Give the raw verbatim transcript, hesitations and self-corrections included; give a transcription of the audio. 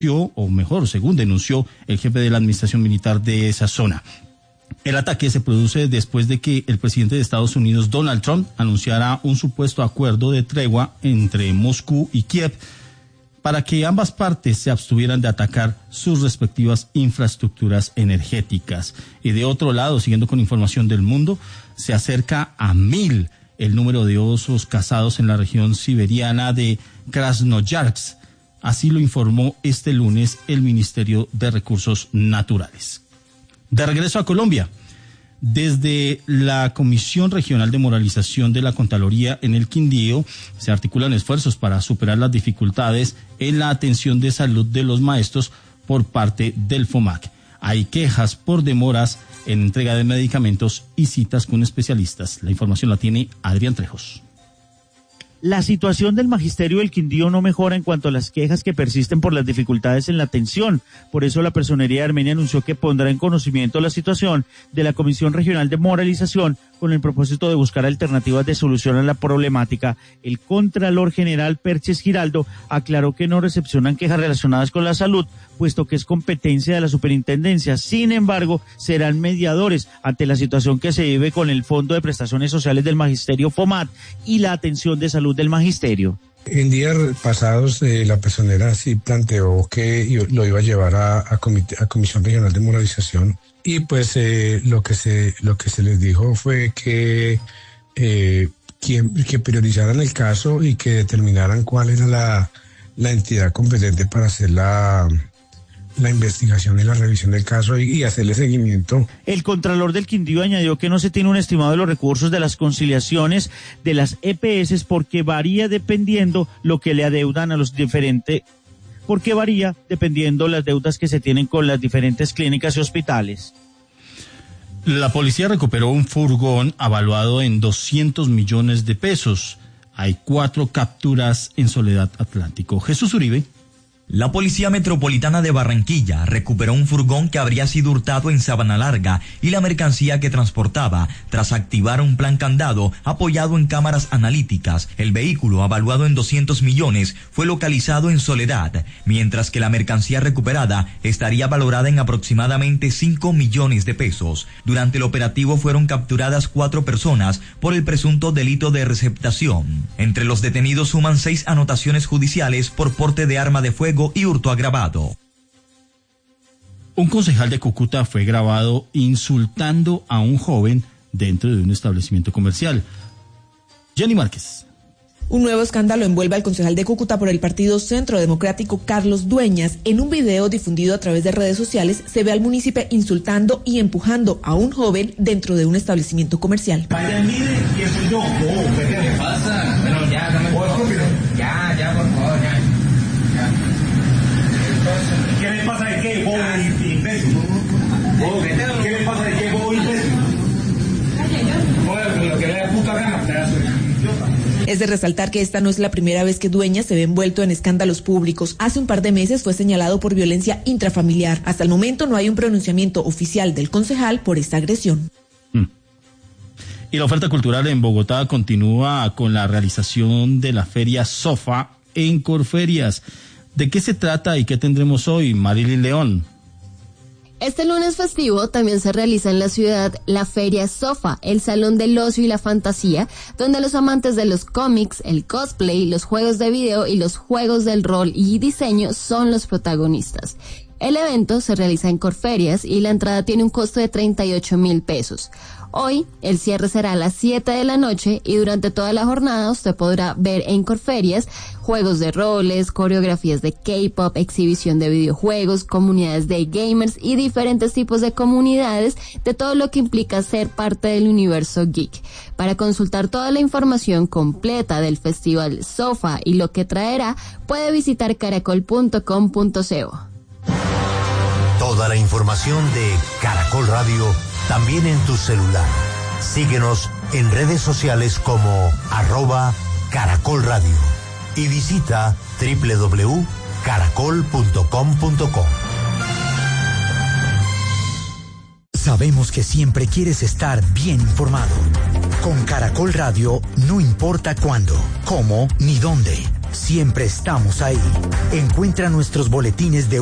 o mejor, según denunció el jefe de la administración militar de esa zona. El ataque se produce después de que el presidente de Estados Unidos, Donald Trump, anunciara un supuesto acuerdo de tregua entre Moscú y Kiev para que ambas partes se abstuvieran de atacar sus respectivas infraestructuras energéticas. Y de otro lado, siguiendo con información del mundo, se acerca a mil el número de osos cazados en la región siberiana de Krasnoyarsk. Así lo informó este lunes el Ministerio de Recursos Naturales. De regreso a Colombia, desde la Comisión Regional de Moralización de la Contraloría en el Quindío se articulan esfuerzos para superar las dificultades en la atención de salud de los maestros por parte del FOMAC. Hay quejas por demoras en entrega de medicamentos y citas con especialistas. La información la tiene Adrián Trejos. La situación del magisterio del Quindío no mejora en cuanto a las quejas que persisten por las dificultades en la atención. Por eso la Personería de Armenia anunció que pondrá en conocimiento la situación de la Comisión Regional de Moralización con el propósito de buscar alternativas de solución a la problemática. El Contralor General Perches Giraldo aclaró que no recepcionan quejas relacionadas con la salud, puesto que es competencia de la superintendencia. Sin embargo, serán mediadores ante la situación que se vive con el Fondo de Prestaciones Sociales del Magisterio FOMAT y la atención de salud del magisterio. En días pasados eh, la personera sí planteó que lo iba a llevar a, a, comité, a Comisión Regional de Moralización y pues eh, lo que se lo que se les dijo fue que eh, que, que priorizaran el caso y que determinaran cuál era la, la entidad competente para hacer la la investigación y la revisión del caso y, y hacerle seguimiento. El Contralor del Quindío añadió que no se tiene un estimado de los recursos de las conciliaciones de las E P S porque varía dependiendo lo que le adeudan a los diferentes, porque varía dependiendo las deudas que se tienen con las diferentes clínicas y hospitales. La policía recuperó un furgón avaluado en doscientos millones de pesos. Hay cuatro capturas en Soledad Atlántico. Jesús Uribe. La Policía Metropolitana de Barranquilla recuperó un furgón que habría sido hurtado en Sabana Larga y la mercancía que transportaba tras activar un plan candado apoyado en cámaras analíticas. El vehículo, avaluado en doscientos millones, fue localizado en Soledad, mientras que la mercancía recuperada estaría valorada en aproximadamente cinco millones de pesos. Durante el operativo fueron capturadas cuatro personas por el presunto delito de receptación. Entre los detenidos suman seis anotaciones judiciales por porte de arma de fuego y hurto agravado. Un concejal de Cúcuta fue grabado insultando a un joven dentro de un establecimiento comercial. Jenny Márquez. Un nuevo escándalo envuelve al concejal de Cúcuta por el Partido Centro Democrático, Carlos Dueñas. En un video difundido a través de redes sociales se ve al munícipe insultando y empujando a un joven dentro de un establecimiento comercial. Vaya, mire, que soy yo. Oh, ¿qué le pasa? Bueno, ya, dame por favor. Ya, ya, por favor, ya. ¿Qué le pasa de qué, bobo imbécil? ¿Qué le pasa de qué, bobo imbécil? Joder, lo que le da puta gana, pedazo de idiota. Es de resaltar que esta no es la primera vez que Dueñas se ve envuelto en escándalos públicos. Hace un par de meses fue señalado por violencia intrafamiliar. Hasta el momento no hay un pronunciamiento oficial del concejal por esta agresión. Mm. Y la oferta cultural en Bogotá continúa con la realización de la Feria Sofa en Corferias. ¿De qué se trata y qué tendremos hoy, Marilyn León? Este lunes festivo también se realiza en la ciudad la Feria Sofa, el salón del ocio y la fantasía, donde los amantes de los cómics, el cosplay, los juegos de video y los juegos del rol y diseño son los protagonistas. El evento se realiza en Corferias y la entrada tiene un costo de treinta y ocho mil pesos. Hoy el cierre será a las siete de la noche y durante toda la jornada usted podrá ver en Corferias juegos de roles, coreografías de K-pop, exhibición de videojuegos, comunidades de gamers y diferentes tipos de comunidades de todo lo que implica ser parte del universo geek. Para consultar toda la información completa del Festival Sofa y lo que traerá, puede visitar caracol punto com punto co. Toda la información de Caracol Radio también en tu celular. Síguenos en redes sociales como arroba Caracol Radio y visita doble u doble u doble u punto caracol punto com punto co. Sabemos que siempre quieres estar bien informado. Con Caracol Radio no importa cuándo, cómo ni dónde. siempre estamos ahí. Encuentra nuestros boletines de